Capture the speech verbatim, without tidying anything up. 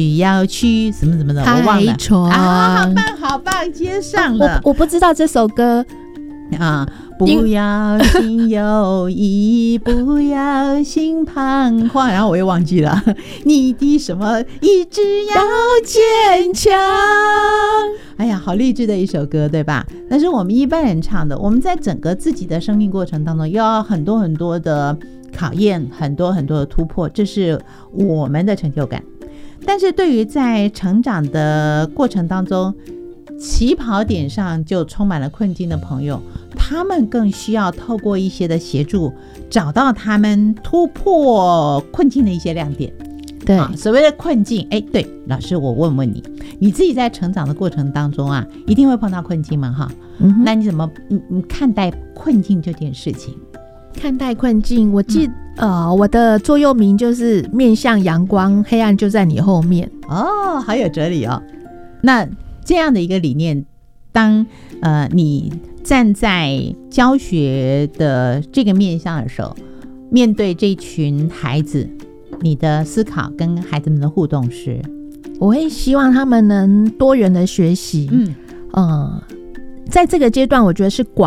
要去什么什么的，我忘了啊，好棒好棒，接上了。 我我不知道这首歌啊，不要心犹疑，不要心彷徨，然后我又忘记了，你的什么意志要坚强。哎呀，好励志的一首歌，对吧？但是我们一般人唱的，我们在整个自己的生命过程当中，又要很多很多的考验，很多很多的突破，这是我们的成就感。但是对于在成长的过程当中，起跑点上就充满了困境的朋友，他们更需要透过一些的协助，找到他们突破困境的一些亮点。 对、 啊、所谓的困境，哎，对，老师，我问问你，你自己在成长的过程当中啊，一定会碰到困境吗？哈、嗯，那你怎么你你看待困境这件事情？ 看待困境，我记、嗯、呃，我的座右铭就是面向阳光，黑暗就在你后面。 哦，好有哲理哦。那这样的一个理念，当呃你站在教学的这个面向的时候，面对这群孩子，你的思考跟孩子们的互动是？ 我会希望他们能多元的学习。嗯，呃，在这个阶段，我觉得是广